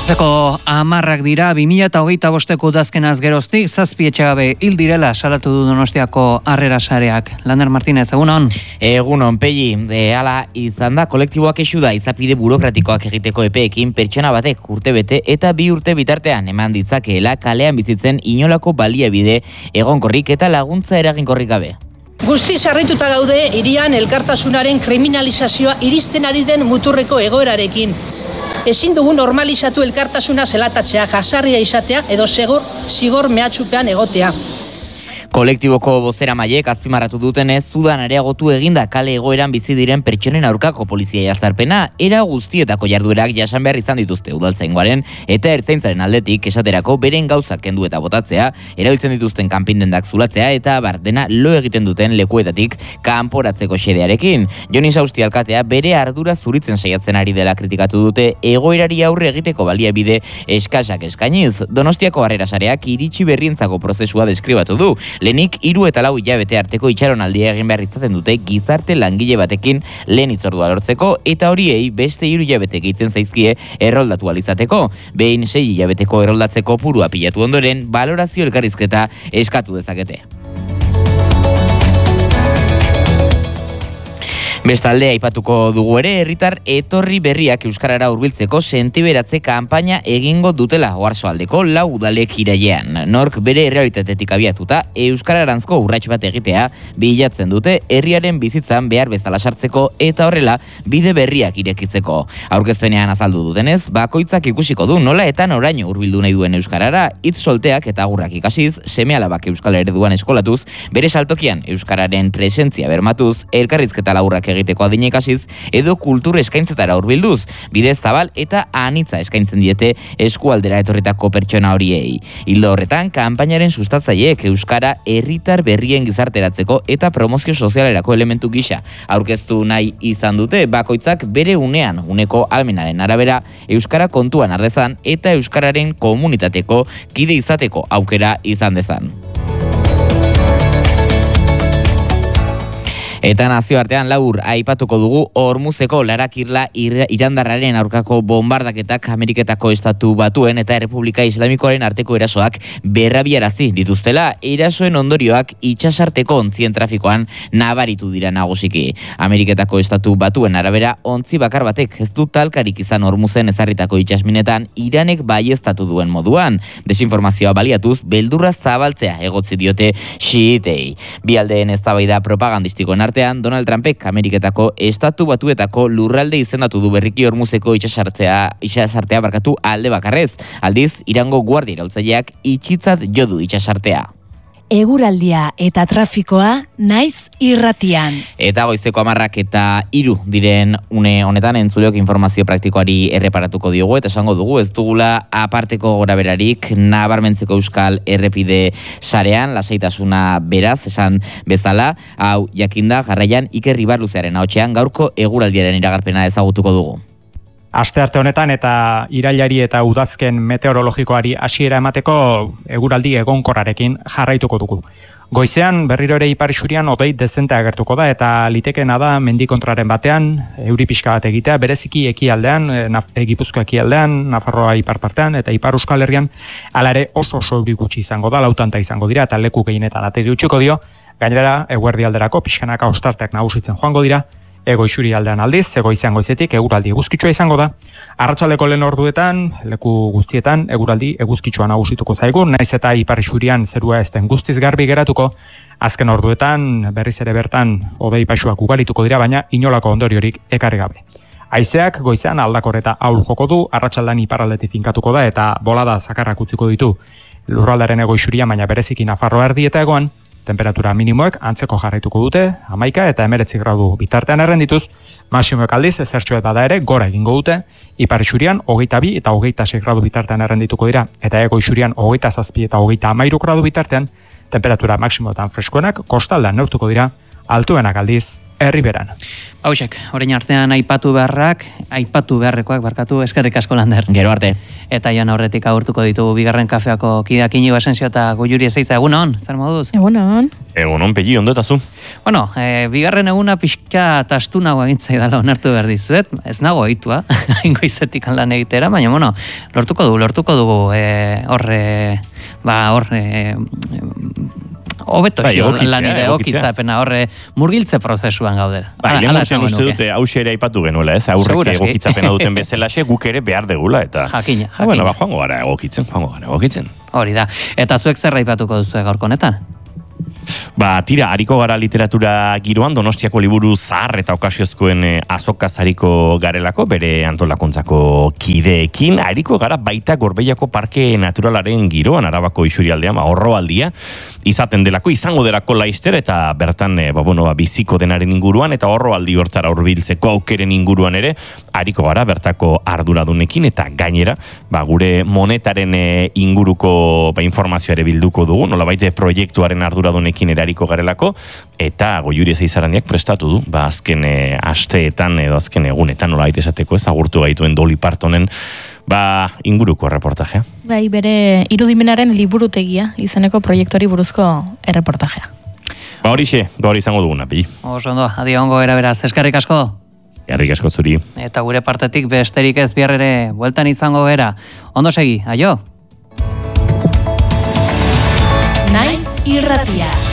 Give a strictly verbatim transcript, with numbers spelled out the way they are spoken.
Zeko amarrak dira, bi mila hogeita bosteko udazkenaz geroztik, zazpi etxegabe hil direla salatu du Donostiako Harrera Sareak. Lander Martínez, egunon? Egunon, Pegi, e, ala izan da, kolektiboak esu da izapide burokratikoak egiteko epeekin pertsona batek urte bete eta bi urte bitartean eman ditzakeela kalean bizitzen inolako baliabide egonkorrik eta laguntza eraginkorrik gabe. Guztiz harrituta gaude hirian elkartasunaren kriminalizazioa iristen ari den muturreko egoerarekin. Ezin dugu normalizatu elkartasuna zelatatzea, jasarria izatea edo zigor, zigor mehatxupean egotea. Kolektiboko bozeramaileek azpimarratu dutenez, Sudan areagotu eginda kale egoeran bizi diren pertsonen aurkako polizia jazarpena, era guztietako jarduerak jasan behar izan dituzte udaltzaingoaren eta ertzaintzaren aldetik esaterako beren gauzak kendu eta botatzea, erabiltzen dituzten kanpindendak zulatzea eta bardena lo egiten duten lekuetatik kanporatzeko xedearekin. Joni Sausti alkatea bere ardura zuritzen saiatzen ari dela kritikatu dute egoerari aurre egiteko baliabide eskasak eskainiz. Donostiako Harrera Sareak iritsi berrientzako prozesua deskribatu du. Lehenik hiru eta lau hilabete arteko itxaronaldia egin behar izaten dute gizarte langile batekin lehen hitzordua lortzeko eta horiei beste hiru hilabete gehitzen zaizkie erroldatu alizateko. Behin sei hilabeteko erroldatzeko purua pilatu ondoren, balorazio elkarrizketa eskatu dezakete. Bestalde aipatuko dugu ere, herritar etorri berriak euskarara hurbiltzeko sentiberatze kanpaina egingo dutela Oarsoaldeko lau udalek irailean. Nork bere errealitatetik abiatuta euskararanzko urrats bat egitea bilatzen dute herriaren bizitzan behar bezala sartzeko eta horrela bide berriak irekitzeko. Aurkezpenean azaldu dutenez, bakoitzak ikusiko du nola eta noraino hurbildu nahi duen euskarara, hitz solteak eta agurrak ikasiz, seme-alabak euskal ereduan eskolatuz, bere saltokian euskararen presentzia bermatuz, elkarrizketa laburrak egiteko adinek hasiz edo kultur eskaintzetara hurbilduz, bidez zabal eta anitza eskaintzen diete eskualdera etorritako pertsona horiei. Ildo horretan, kanpainaren sustatzaileek euskara herritar berrien gizarteratzeko eta promozio sozialerako elementu gisa aurkeztu nahi izan dute, bakoitzak bere unean, uneko almenaren arabera, euskara kontuan ardezan eta euskararen komunitateko kide izateko aukera izan dezan. Eta nazioartean labur aipatuko dugu Hormuzeko Larakirla irandarraren aurkako bombardaketak Ameriketako Estatu Batuen eta Errepublika Islamikoaren arteko erasoak berrabiarazi dituztela, erasoen ondorioak itsasarteko ontzien trafikoan nabaritu dira nagusiki. Ameriketako Estatu Batuen arabera ontzi bakar batek ez du talkarik izan Hormuzen ezarritako itsasminetan Iranek baieztatu duen moduan. Desinformazioa baliatuz beldurra zabaltzea egotzi diote xiitei. Bi aldeen eztabaida propagandistikoen artean, Donald Trumpek Ameriketako Estatu Batuetako lurralde izendatu du berriki Hormuzeko itsasartzea, itsasartea barkatu alde bakarrez. Aldiz, Irango guardia iraultzaileak itxitzat jo du itsasartea. Eguraldia eta trafikoa naiz irratian. Eta goizeko hamarrak eta hiru diren une honetan entzuleok informazio praktikoari erreparatuko diogu eta esango dugu ez dugula aparteko goraberarik nabarmentzeko euskal errepide sarean, lasaitasuna beraz esan bezala, hau jakinda jarraian Iker Ribarluzearen ahotsean gaurko eguraldiaren iragarpena ezagutuko dugu. Astearte honetan eta irailari eta udazken meteorologikoari hasiera emateko eguraldi egonkorrarekin jarraituko dugu. Goizean berriro ere ipar isurian hodei dezente agertuko da eta litekeena da mendikontraren batean euri pixka bat egitea, bereziki ekialdean, e, Gipuzkoa ekialdean, Nafarroa ipar partean eta ipar Euskal Herrian hala ere oso oso euri gutxi izango da, lautanta izango dira eta leku gehienetan ateri utziko dio. Gainera eguerdi alderako pixkanaka ostarteak nagusitzen joango dira. Ego isuri aldean aldiz, egoizean goizetik eguraldi eguzkitsua izango da. Arratsaldeko lehen orduetan, leku guztietan eguraldi eguzkitsua nagusituko zaigu, naiz eta ipar isurian zerua ez den guztiz garbi geratuko. Azken orduetan berriz ere bertan hodei paisuak ugarituko dira, baina inolako ondoriorik ekarri gabe. Haizeak goizean aldakor eta ahul joko du, arratsaldean iparraldetik finkatuko da eta bolada zakarrak utziko ditu lurraldaren ego isurian, baina bereziki Nafarroa erdi eta egoan. Temperatura minimoek antzeko jarraituko dute, hamaika eta hemeretzi gradu bitartean errendituz, maximoek aldiz ezertxoet bada ere gora egingo dute, ipar isurian hogeita bi eta hogeita sei gradu bitartean errendituko dira, eta ego isurian hogeita zazpi eta hogeita hamairu gradu bitartean, temperatura maximoetan freskoenak kostaldean neurtuko dira, altuenak aldiz herriberan. Hausek, orain artean aipatu beharrak, aipatu beharrekoak barkatu, eskerrik asko Lander. Gero arte. Eta joan aurretik agurtuko ditugu bigarren kafeako kideak Inigo Asensio eta Goiuri Ezeiza. Egunon, zer moduz? Egunon. Egunon, Pelli, ondo eta zu? Bueno, e, bigarren eguna pixka tastu nago egintzai dela onartu behar dizuet. Ez nago ohitua, haingo izetik lan egitera, baina, bueno, lortuko dugu, lortuko dugu, e, horre, ba, horre, hobeto bai, xio lan ere egokitzapena, horre, murgiltze prozesuan gaudera. Bai, lehen urtean uste dute hause ere aipatu genuela, ez? Aurrek egokitzapena duten bezalaxe, guk ere behar degula, eta... Jakina, jakina. Bueno, ba, joango gara egokitzen, joango gara egokitzen. Hori da, eta zuek zer aipatuko duzu gaurko honetan? Ba, tira, hariko gara literatura giroan, Donostiako liburu zahar eta okasiozkoen eh, azokaz hariko garelako, bere antolakuntzako kideekin, hariko gara baita Gorbeiako Parke Naturalaren giroan, Arabako Isurialdean, ba, horroaldia, izaten delako, izango delako laister, eta bertan, eh, ba, bueno, ba, biziko denaren inguruan, eta horroaldi hortara hurbiltzeko aukeren inguruan ere, hariko gara bertako arduradunekin, eta gainera, ba, gure monetaren eh, inguruko ba, informazioa ere bilduko dugu, nola baite proiektuaren arduradunekin erariko garelako, eta Goiuri Ezeizaraniak prestatu du, ba, azken e, asteetan edo azken egunetan nola baita esateko ez, agurtu gaituen Dolly Partonen ba, inguruko reportajea. Bai, bere irudimenaren liburutegia izeneko proiektuari buruzko erreportajea. Ba, horixe, gaur izango duguna, Pi. Oso ondo, adio ongo eraberaz, eskarrik asko. Eskarrik asko zuri. Eta gure partetik besterik ez bihar ere bueltan izango era. Ondo segi, aio. Naiz irratia.